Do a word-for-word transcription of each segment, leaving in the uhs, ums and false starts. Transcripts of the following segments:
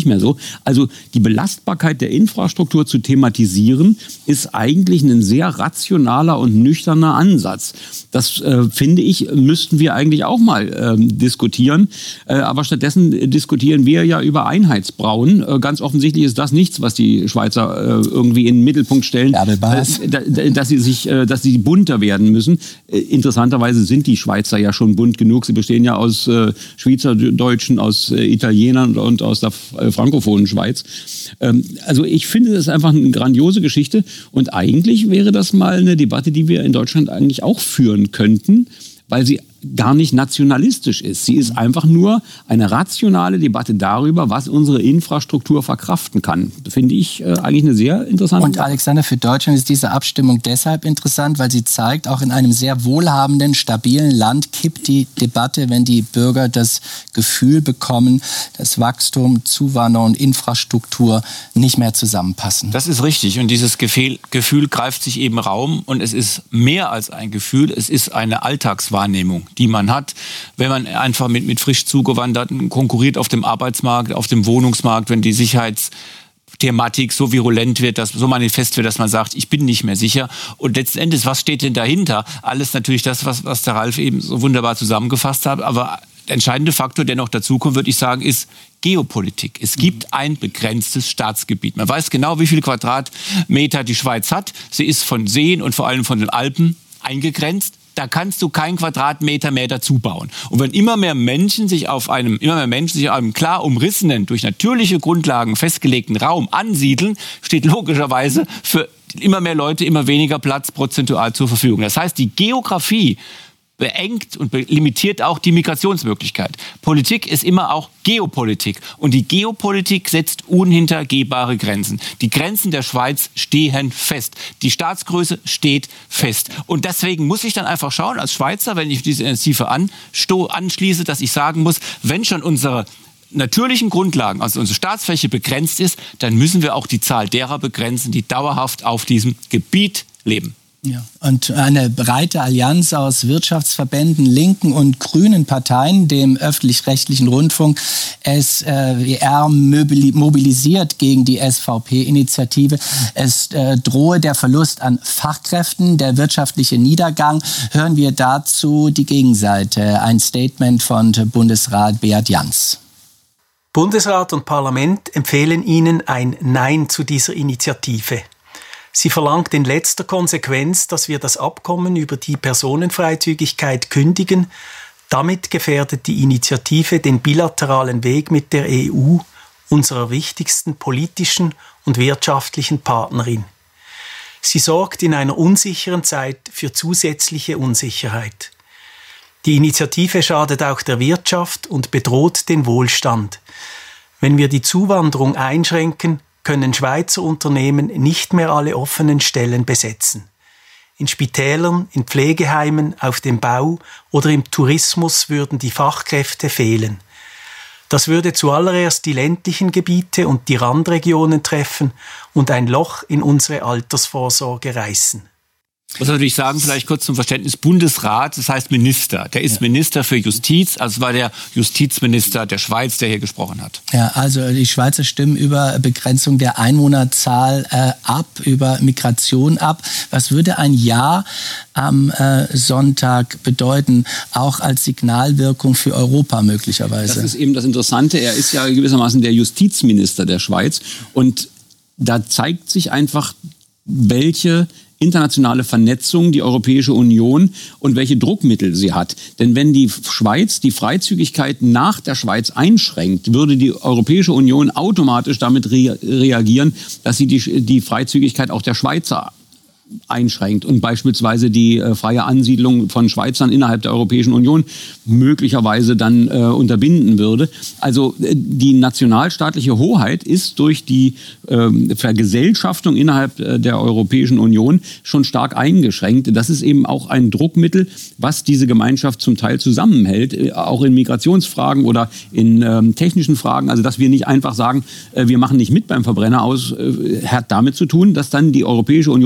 nicht mehr so. Also die Belastbarkeit der Infrastruktur zu thematisieren, ist eigentlich ein sehr rationaler und nüchterner Ansatz. Das, äh, finde ich, müssten wir eigentlich auch mal äh, diskutieren. Äh, aber stattdessen diskutieren wir ja über Einheitsbrauen. Äh, ganz offensichtlich ist das nichts, was die Schweizer äh, irgendwie in den Mittelpunkt stellen, äh, da, dass sie sich, äh, dass sie bunter werden müssen. Äh, interessanterweise sind die Schweizer ja schon bunt genug. Sie bestehen ja aus äh, Schweizerdeutschen, aus äh, Italienern und aus der äh, frankophonen Schweiz. Ähm, also ich finde, das ist einfach eine grandiose Geschichte. Und eigentlich wäre das mal eine Debatte, die wir in Deutschland eigentlich auch führen könnten, weil sie gar nicht nationalistisch ist. Sie ist einfach nur eine rationale Debatte darüber, was unsere Infrastruktur verkraften kann. Das finde ich äh, eigentlich eine sehr interessante Und Alexander, für Deutschland ist diese Abstimmung deshalb interessant, weil sie zeigt, auch in einem sehr wohlhabenden, stabilen Land kippt die Debatte, wenn die Bürger das Gefühl bekommen, dass Wachstum, Zuwanderung und Infrastruktur nicht mehr zusammenpassen. Das ist richtig. Und dieses Gefühl, Gefühl greift sich eben Raum. Und es ist mehr als ein Gefühl. Es ist eine Alltagswahrnehmung, die man hat, wenn man einfach mit, mit frisch Zugewanderten konkurriert auf dem Arbeitsmarkt, auf dem Wohnungsmarkt, wenn die Sicherheitsthematik so virulent wird, dass so manifest wird, dass man sagt, ich bin nicht mehr sicher. Und letzten Endes, was steht denn dahinter? Alles natürlich das, was, was der Ralf eben so wunderbar zusammengefasst hat. Aber der entscheidende Faktor, der noch dazukommt, würde ich sagen, ist Geopolitik. Es gibt ein begrenztes Staatsgebiet. Man weiß genau, wie viele Quadratmeter die Schweiz hat. Sie ist von Seen und vor allem von den Alpen eingegrenzt. Da kannst du keinen Quadratmeter mehr dazu bauen. Und wenn immer mehr Menschen sich auf einem, immer mehr Menschen sich auf einem klar umrissenen, durch natürliche Grundlagen festgelegten Raum ansiedeln, steht logischerweise für immer mehr Leute immer weniger Platz prozentual zur Verfügung. Das heißt, die Geografie beengt und limitiert auch die Migrationsmöglichkeit. Politik ist immer auch Geopolitik. Und die Geopolitik setzt unhintergehbare Grenzen. Die Grenzen der Schweiz stehen fest. Die Staatsgröße steht fest. Und deswegen muss ich dann einfach schauen, als Schweizer, wenn ich diese Initiative anschließe, dass ich sagen muss, wenn schon unsere natürlichen Grundlagen, also unsere Staatsfläche begrenzt ist, dann müssen wir auch die Zahl derer begrenzen, die dauerhaft auf diesem Gebiet leben. Ja, und eine breite Allianz aus Wirtschaftsverbänden, linken und grünen Parteien, dem öffentlich-rechtlichen Rundfunk, S W R mobilisiert gegen die S V P-Initiative. Es äh, drohe der Verlust an Fachkräften, der wirtschaftliche Niedergang. Hören wir dazu die Gegenseite. Ein Statement von Bundesrat Beat Jans. Bundesrat und Parlament empfehlen Ihnen ein Nein zu dieser Initiative. Sie verlangt in letzter Konsequenz, dass wir das Abkommen über die Personenfreizügigkeit kündigen. Damit gefährdet die Initiative den bilateralen Weg mit der E U, unserer wichtigsten politischen und wirtschaftlichen Partnerin. Sie sorgt in einer unsicheren Zeit für zusätzliche Unsicherheit. Die Initiative schadet auch der Wirtschaft und bedroht den Wohlstand. Wenn wir die Zuwanderung einschränken, können Schweizer Unternehmen nicht mehr alle offenen Stellen besetzen. In Spitälern, in Pflegeheimen, auf dem Bau oder im Tourismus würden die Fachkräfte fehlen. Das würde zuallererst die ländlichen Gebiete und die Randregionen treffen und ein Loch in unsere Altersvorsorge reißen. Ich muss natürlich sagen, vielleicht kurz zum Verständnis, Bundesrat, das heißt Minister. Der ist ja Minister für Justiz, also war der Justizminister der Schweiz, der hier gesprochen hat. Ja, also die Schweizer stimmen über Begrenzung der Einwohnerzahl äh, ab, über Migration ab. Was würde ein Ja am äh, Sonntag bedeuten, auch als Signalwirkung für Europa möglicherweise? Das ist eben das Interessante. Er ist ja gewissermaßen der Justizminister der Schweiz. Und da zeigt sich einfach, welche internationale Vernetzung die Europäische Union und welche Druckmittel sie hat. Denn wenn die Schweiz die Freizügigkeit nach der Schweiz einschränkt, würde die Europäische Union automatisch damit re- reagieren, dass sie die, die Freizügigkeit auch der Schweizer einschränkt und beispielsweise die äh, freie Ansiedlung von Schweizern innerhalb der Europäischen Union möglicherweise dann äh, unterbinden würde. Also äh, die nationalstaatliche Hoheit ist durch die äh, Vergesellschaftung innerhalb äh, der Europäischen Union schon stark eingeschränkt. Das ist eben auch ein Druckmittel, was diese Gemeinschaft zum Teil zusammenhält, äh, auch in Migrationsfragen oder in äh, technischen Fragen. Also dass wir nicht einfach sagen, äh, wir machen nicht mit beim Verbrenner aus, äh, hat damit zu tun, dass dann die Europäische Union zurück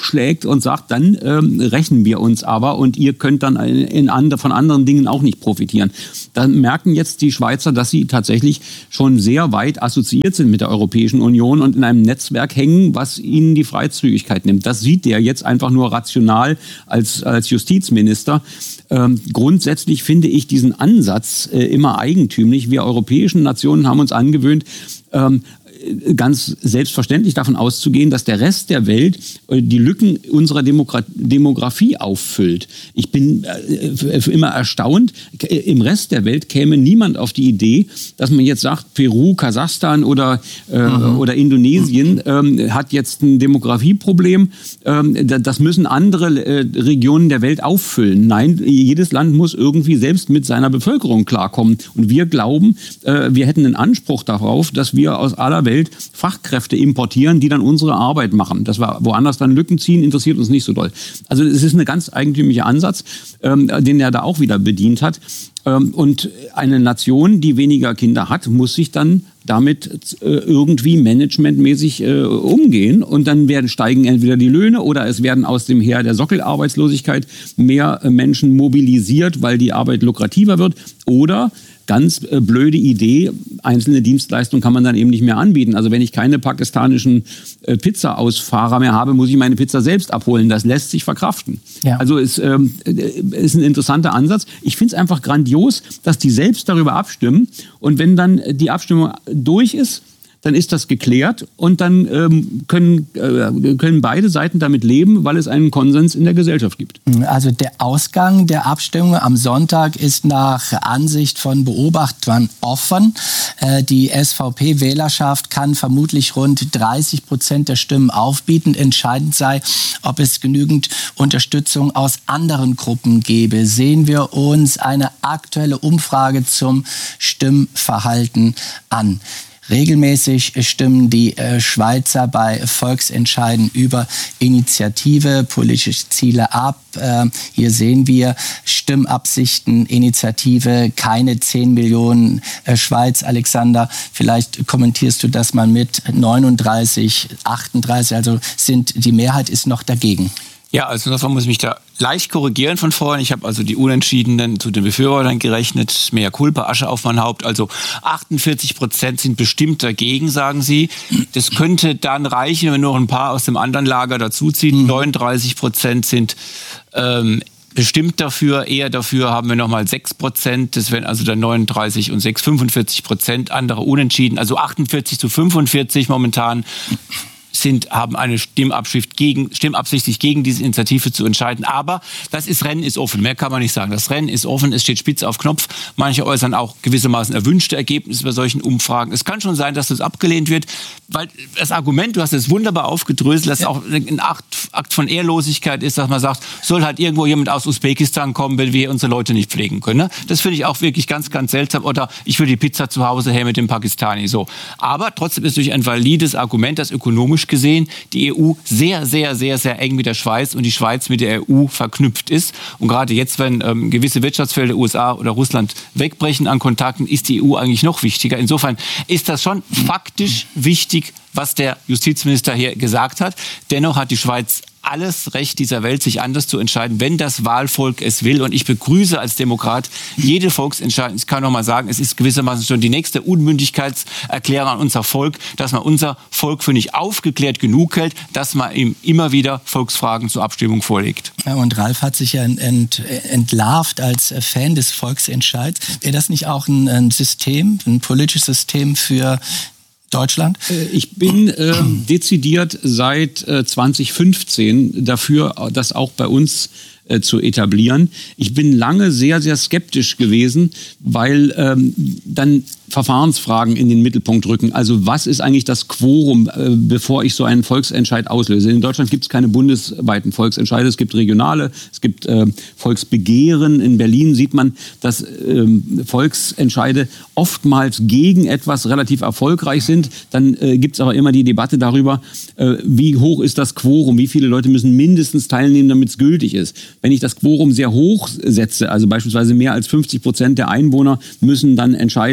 aufschlägt und sagt, dann ähm, rächen wir uns aber und ihr könnt dann in andre, von anderen Dingen auch nicht profitieren. Dann merken jetzt die Schweizer, dass sie tatsächlich schon sehr weit assoziiert sind mit der Europäischen Union und in einem Netzwerk hängen, was ihnen die Freizügigkeit nimmt. Das sieht der jetzt einfach nur rational als, als Justizminister. Ähm, grundsätzlich finde ich diesen Ansatz äh, immer eigentümlich. Wir europäischen Nationen haben uns angewöhnt, ähm, ganz selbstverständlich davon auszugehen, dass der Rest der Welt die Lücken unserer Demogra- Demografie auffüllt. Ich bin äh, immer erstaunt, im Rest der Welt käme niemand auf die Idee, dass man jetzt sagt, Peru, Kasachstan oder, äh, mhm. oder Indonesien ähm, hat jetzt ein Demografieproblem. Ähm, das müssen andere äh, Regionen der Welt auffüllen. Nein, jedes Land muss irgendwie selbst mit seiner Bevölkerung klarkommen. Und wir glauben, äh, wir hätten einen Anspruch darauf, dass wir aus aller Welt Fachkräfte importieren, die dann unsere Arbeit machen. Dass wir woanders dann Lücken ziehen, interessiert uns nicht so doll. Also es ist ein ganz eigentümlicher Ansatz, ähm, den er da auch wieder bedient hat. Ähm, und eine Nation, die weniger Kinder hat, muss sich dann damit äh, irgendwie managementmäßig äh, umgehen. Und dann werden steigen entweder die Löhne oder es werden aus dem Heer der Sockelarbeitslosigkeit mehr äh, Menschen mobilisiert, weil die Arbeit lukrativer wird. Oder ganz äh, blöde Idee, einzelne Dienstleistungen kann man dann eben nicht mehr anbieten. Also wenn ich keine pakistanischen äh, Pizza-Ausfahrer mehr habe, muss ich meine Pizza selbst abholen. Das lässt sich verkraften. Ja. Also es ähm, ist ein interessanter Ansatz. Ich finde es einfach grandios, dass die selbst darüber abstimmen. Und wenn dann die Abstimmung durch ist, dann ist das geklärt und dann ähm, können, äh, können beide Seiten damit leben, weil es einen Konsens in der Gesellschaft gibt. Also der Ausgang der Abstimmung am Sonntag ist nach Ansicht von Beobachtern offen. Äh, die S V P-Wählerschaft kann vermutlich rund dreißig Prozent der Stimmen aufbieten. Entscheidend sei, ob es genügend Unterstützung aus anderen Gruppen gäbe. Sehen wir uns eine aktuelle Umfrage zum Stimmverhalten an. Regelmäßig stimmen die äh, Schweizer bei Volksentscheiden über Initiative, politische Ziele ab. Äh, hier sehen wir Stimmabsichten, Initiative, keine zehn Millionen äh, Schweiz. Alexander, vielleicht kommentierst du das mal mit neununddreißig, achtunddreißig, also sind, die Mehrheit ist noch dagegen. Ja, also insofern muss ich mich da leicht korrigieren von vorhin. Ich habe also die Unentschiedenen zu den Befürwortern gerechnet. Mehr Culpa, Asche auf mein Haupt. Also achtundvierzig Prozent sind bestimmt dagegen, sagen sie. Das könnte dann reichen, wenn noch ein paar aus dem anderen Lager dazuziehen. Mhm. neununddreißig Prozent sind ähm, bestimmt dafür. Eher dafür haben wir nochmal sechs Prozent. Das wären also dann neununddreißig und sechs, fünfundvierzig Prozent. Andere Unentschieden. Also achtundvierzig zu fünfundvierzig momentan. Sind, haben eine Stimmabsicht gegen, stimmabsichtlich gegen diese Initiative zu entscheiden. Aber das ist, Rennen ist offen. Mehr kann man nicht sagen. Das Rennen ist offen. Es steht spitz auf Knopf. Manche äußern auch gewissermaßen erwünschte Ergebnisse bei solchen Umfragen. Es kann schon sein, dass das abgelehnt wird, weil das Argument, du hast es wunderbar aufgedröselt, dass ja. auch ein Akt, Akt von Ehrlosigkeit ist, dass man sagt, soll halt irgendwo jemand aus Usbekistan kommen, wenn wir unsere Leute nicht pflegen können. Das finde ich auch wirklich ganz, ganz seltsam. Oder ich will die Pizza zu Hause her mit dem Pakistani. So. Aber trotzdem ist es durch ein valides Argument, das ökonomisch gesehen die E U sehr, sehr, sehr, sehr eng mit der Schweiz und die Schweiz mit der E U verknüpft ist. Und gerade jetzt, wenn ähm, gewisse Wirtschaftsfelder, U S A oder Russland, wegbrechen an Kontakten, ist die E U eigentlich noch wichtiger. Insofern ist das schon faktisch wichtig, was der Justizminister hier gesagt hat. Dennoch hat die Schweiz alles Recht dieser Welt, sich anders zu entscheiden, wenn das Wahlvolk es will. Und ich begrüße als Demokrat jede Volksentscheidung. Ich kann noch mal sagen, es ist gewissermaßen schon die nächste Unmündigkeitserklärung an unser Volk, dass man unser Volk für nicht aufgeklärt genug hält, dass man ihm immer wieder Volksfragen zur Abstimmung vorlegt. Ja, und Ralf hat sich ja ent, entlarvt als Fan des Volksentscheids. Wäre das nicht auch ein, ein System, ein politisches System für Deutschland? Ich bin äh, dezidiert seit äh, zwanzig fünfzehn dafür, das auch bei uns äh, zu etablieren. Ich bin lange sehr, sehr skeptisch gewesen, weil ähm, dann Verfahrensfragen in den Mittelpunkt rücken. Also was ist eigentlich das Quorum, äh, bevor ich so einen Volksentscheid auslöse? In Deutschland gibt es keine bundesweiten Volksentscheide, es gibt regionale, es gibt äh, Volksbegehren. In Berlin sieht man, dass äh, Volksentscheide oftmals gegen etwas relativ erfolgreich sind. Dann äh, gibt es aber immer die Debatte darüber, äh, wie hoch ist das Quorum, wie viele Leute müssen mindestens teilnehmen, damit es gültig ist. Wenn ich das Quorum sehr hoch setze, also beispielsweise mehr als fünfzig Prozent der Einwohner müssen dann entscheiden,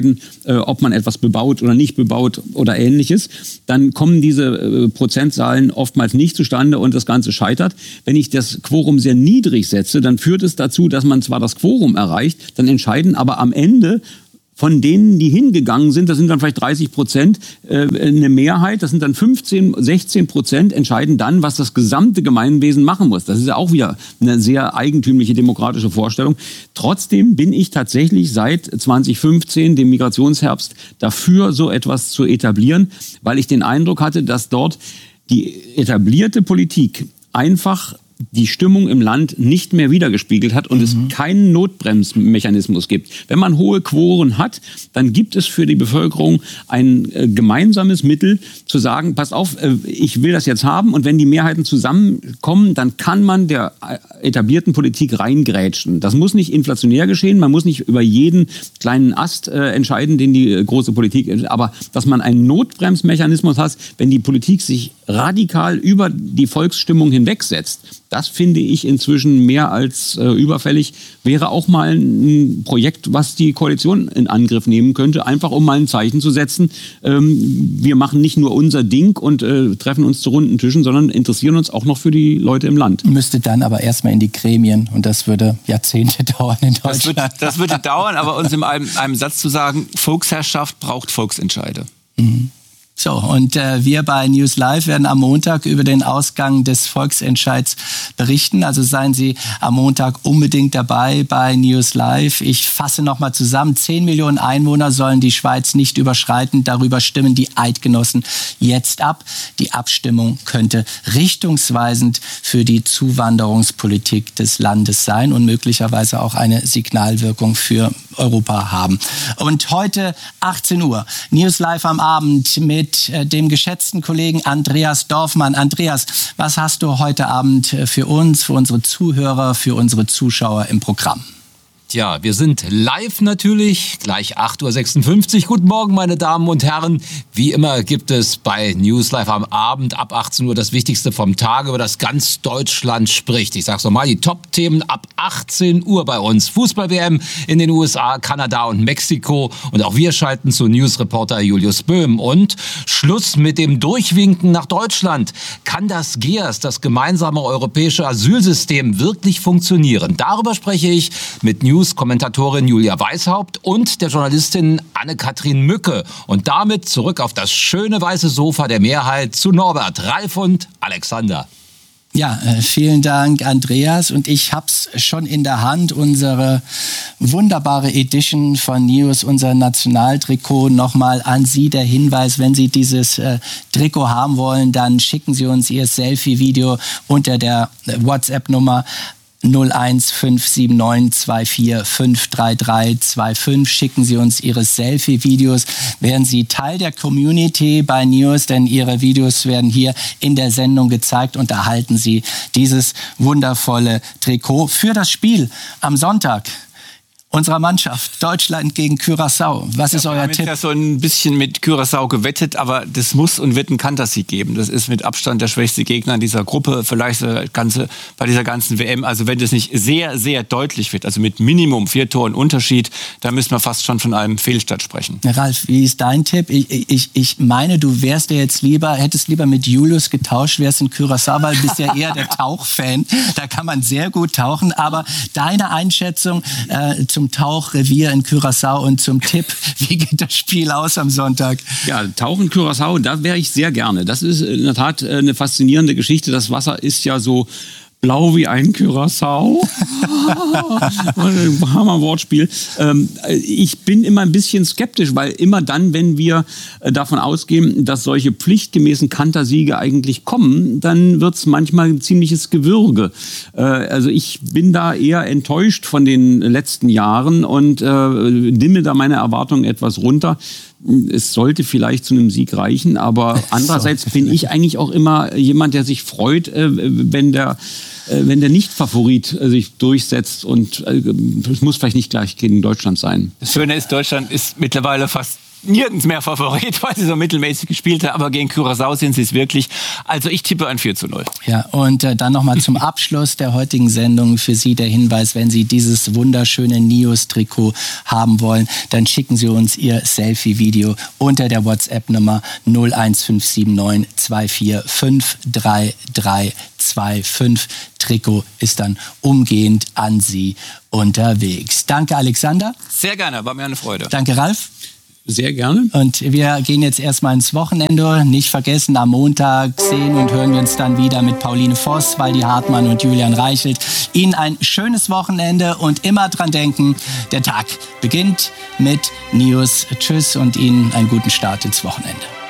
äh, ob man etwas bebaut oder nicht bebaut oder ähnliches, dann kommen diese äh, Prozentzahlen oftmals nicht zustande und das Ganze scheitert. Wenn ich das Quorum sehr niedrig setze, dann führt es dazu, dass man zwar das Quorum erreicht, dann entscheiden aber am Ende von denen, die hingegangen sind, das sind dann vielleicht dreißig Prozent, äh, eine Mehrheit, das sind dann fünfzehn, sechzehn Prozent, entscheiden dann, was das gesamte Gemeinwesen machen muss. Das ist ja auch wieder eine sehr eigentümliche demokratische Vorstellung. Trotzdem bin ich tatsächlich seit zwanzig fünfzehn, dem Migrationsherbst, dafür, so etwas zu etablieren, weil ich den Eindruck hatte, dass dort die etablierte Politik einfach die Stimmung im Land nicht mehr wiedergespiegelt hat und mhm. es keinen Notbremsmechanismus gibt. Wenn man hohe Quoren hat, dann gibt es für die Bevölkerung ein äh, gemeinsames Mittel zu sagen, pass auf, äh, ich will das jetzt haben und wenn die Mehrheiten zusammenkommen, dann kann man der äh, etablierten Politik reingrätschen. Das muss nicht inflationär geschehen, man muss nicht über jeden kleinen Ast äh, entscheiden, den die äh, große Politik, aber dass man einen Notbremsmechanismus hat, wenn die Politik sich radikal über die Volksstimmung hinwegsetzt, das finde ich inzwischen mehr als äh, überfällig. Wäre auch mal ein Projekt, was die Koalition in Angriff nehmen könnte, einfach um mal ein Zeichen zu setzen. Ähm, wir machen nicht nur unser Ding und äh, treffen uns zu runden Tischen, sondern interessieren uns auch noch für die Leute im Land. Müsste dann aber erstmal in die Gremien und das würde Jahrzehnte dauern in Deutschland. Das, wird, das würde dauern, aber uns in einem, einem Satz zu sagen, Volksherrschaft braucht Volksentscheide. Mhm. So, und äh, wir bei News Live werden am Montag über den Ausgang des Volksentscheids berichten. Also seien Sie am Montag unbedingt dabei bei News Live. Ich fasse nochmal zusammen. Zehn Millionen Einwohner sollen die Schweiz nicht überschreiten. Darüber stimmen die Eidgenossen jetzt ab. Die Abstimmung könnte richtungsweisend für die Zuwanderungspolitik des Landes sein und möglicherweise auch eine Signalwirkung für Europa haben. Und heute achtzehn Uhr, News Live am Abend mit mit dem geschätzten Kollegen Andreas Dorfmann. Andreas, was hast du heute Abend für uns, für unsere Zuhörer, für unsere Zuschauer im Programm? Ja, wir sind live natürlich, gleich acht Uhr sechsundfünfzig. Guten Morgen, meine Damen und Herren. Wie immer gibt es bei News Live am Abend ab achtzehn Uhr das Wichtigste vom Tag, über das ganz Deutschland spricht. Ich sag's nochmal, die Top-Themen ab achtzehn Uhr bei uns. Fußball-W M in den U S A, Kanada und Mexiko. Und auch wir schalten zu News-Reporter Julius Böhm. Und Schluss mit dem Durchwinken nach Deutschland. Kann das G E A S, das gemeinsame europäische Asylsystem, wirklich funktionieren? Darüber spreche ich mit News Kommentatorin Julia Weishaupt und der Journalistin Anne-Kathrin Mücke. Und damit zurück auf das schöne weiße Sofa der Mehrheit zu Norbert, Ralf und Alexander. Ja, äh, vielen Dank, Andreas. Und ich hab's schon in der Hand, unsere wunderbare Edition von News, unser Nationaltrikot. Nochmal an Sie der Hinweis, wenn Sie dieses äh, Trikot haben wollen, dann schicken Sie uns Ihr Selfie-Video unter der äh, WhatsApp-Nummer null eins fünf sieben neun zwei vier fünf drei drei zwei fünf. Schicken Sie uns Ihre Selfie-Videos. Werden Sie Teil der Community bei News, denn Ihre Videos werden hier in der Sendung gezeigt und erhalten Sie dieses wundervolle Trikot für das Spiel am Sonntag unserer Mannschaft, Deutschland gegen Curaçao. Was ist ja, euer Tipp? Wir haben ja so ein bisschen mit Curaçao gewettet, aber das muss und wird einen Kantersieg geben. Das ist mit Abstand der schwächste Gegner in dieser Gruppe, vielleicht ganze, bei dieser ganzen W M. Also wenn das nicht sehr, sehr deutlich wird, also mit Minimum vier Toren Unterschied, dann müssen wir fast schon von einem Fehlstart sprechen. Ralf, wie ist dein Tipp? Ich, ich, ich meine, du wärst ja jetzt lieber, hättest lieber mit Julius getauscht, wärst in Curaçao, weil du bist ja eher der Tauchfan. Da kann man sehr gut tauchen. Aber deine Einschätzung äh, zum Tauchrevier in Curaçao und zum Tipp, wie geht das Spiel aus am Sonntag? Ja, Tauchen Curaçao, da wäre ich sehr gerne. Das ist in der Tat eine faszinierende Geschichte. Das Wasser ist ja so blau wie ein Curaçao. Hammer Wortspiel. Ähm, ich bin immer ein bisschen skeptisch, weil immer dann, wenn wir davon ausgehen, dass solche pflichtgemäßen Kantersiege eigentlich kommen, dann wird es manchmal ein ziemliches Gewürge. Äh, also ich bin da eher enttäuscht von den letzten Jahren und äh, dimme da meine Erwartungen etwas runter. Es sollte vielleicht zu einem Sieg reichen, aber andererseits bin ich eigentlich auch immer jemand, der sich freut, äh, wenn der wenn der Nicht-Favorit sich durchsetzt und es muss vielleicht nicht gleich gegen Deutschland sein. Das Schöne ist, Deutschland ist mittlerweile fast nirgends mehr Favorit, weil sie so mittelmäßig gespielt haben, aber gegen Curaçao sind sie es wirklich. Also ich tippe ein vier zu null. Ja, und äh, dann nochmal zum Abschluss der heutigen Sendung für Sie der Hinweis, wenn Sie dieses wunderschöne N I O S-Trikot haben wollen, dann schicken Sie uns Ihr Selfie-Video unter der WhatsApp-Nummer null eins fünf sieben neun zwei vier fünf drei drei zwei fünf. Trikot ist dann umgehend an Sie unterwegs. Danke, Alexander. Sehr gerne, war mir eine Freude. Danke, Ralf. Sehr gerne. Und wir gehen jetzt erstmal ins Wochenende. Nicht vergessen, am Montag sehen und hören wir uns dann wieder mit Pauline Voss, Waldi Hartmann und Julian Reichelt. Ihnen ein schönes Wochenende und immer dran denken, der Tag beginnt mit News. Tschüss und Ihnen einen guten Start ins Wochenende.